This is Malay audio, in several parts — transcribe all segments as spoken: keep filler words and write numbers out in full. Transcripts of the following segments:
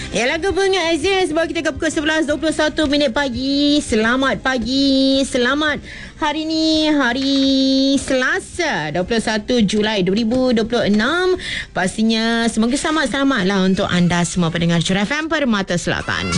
Ya, lagu Bunga Aziz bawa kita ke pukul sebelas dua puluh satu minit pagi. Selamat pagi. Selamat hari ni, hari Selasa dua puluh satu Julai dua ribu dua puluh enam. Pastinya semoga selamat-selamat lah untuk anda semua pendengar Curah F M Permata Selatan.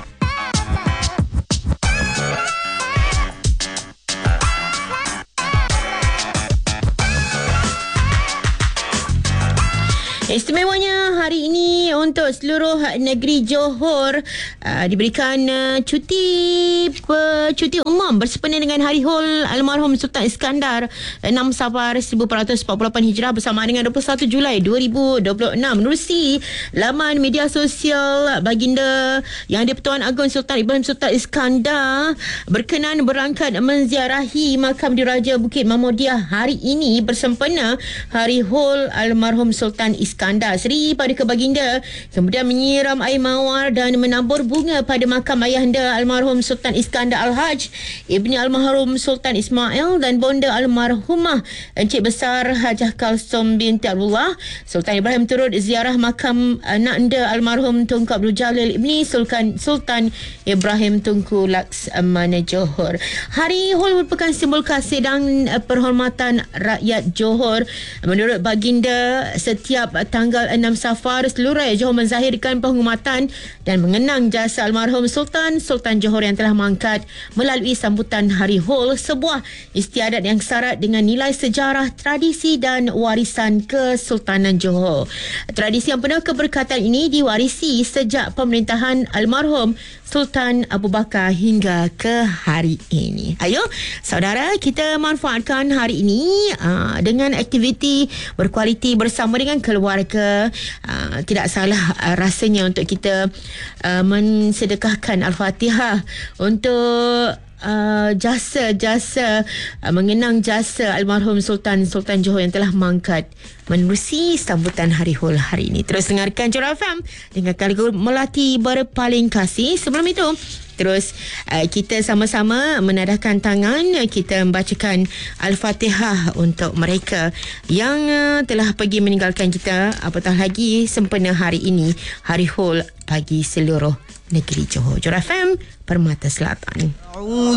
Istimewanya hari ini untuk seluruh negeri Johor uh, diberikan uh, cuti pe, cuti umum bersempena dengan Hari Hol Almarhum Sultan Iskandar enam Safar seribu empat ratus empat puluh lapan Hijrah bersama dengan dua puluh satu Julai dua ribu dua puluh enam. Menerusi laman media sosial baginda Yang di-Pertuan Agong Sultan Ibrahim Sultan Iskandar berkenan berangkat menziarahi makam Diraja Bukit Mahmudiyah hari ini bersempena Hari Hol Almarhum Sultan Iskandar. Seri pada ke baginda kemudian menyiram air mawar dan menabur bunga pada makam ayahanda almarhum Sultan Iskandar Al-Haj, ibni almarhum Sultan Ismail dan bonda almarhumah Encik Besar Hajah Kalsum binti Abdullah. Sultan Ibrahim turut ziarah makam naknda almarhum Tunku Abdul Jalil ibni Sultan Sultan Ibrahim Tunku Laksamana Johor. Hari Hol merupakan simbol kasih dan perhormatan rakyat Johor. Menurut baginda, setiap tanggal enam Safar seluruh rakyat Johor menzahirkan penghormatan dan mengenang jasa almarhum Sultan Sultan Johor yang telah mangkat melalui sambutan Hari Hol, sebuah istiadat yang syarat dengan nilai sejarah, tradisi dan warisan Kesultanan Johor. Tradisi yang penuh keberkatan ini diwarisi sejak pemerintahan almarhum Sultan Abu Bakar hingga ke hari ini. Ayo saudara, kita manfaatkan hari ini uh, dengan aktiviti berkualiti bersama dengan keluarga. Uh, tidak salah uh, rasanya untuk kita uh, mensedekahkan Al-Fatihah untuk Uh, jasa-jasa uh, mengenang jasa almarhum Sultan Sultan Johor yang telah mangkat menerusi sambutan Hari Hol hari ini. Terus dengarkan Curah F M dengan lagu Melati Berpaling Kasih. Sebelum itu, terus uh, kita sama-sama menadahkan tangan, kita membacakan Al-Fatihah untuk mereka yang uh, telah pergi meninggalkan kita, apatah lagi sempena hari ini Hari Hol bagi seluruh negeri Johor. Curah F M Permata Selatan.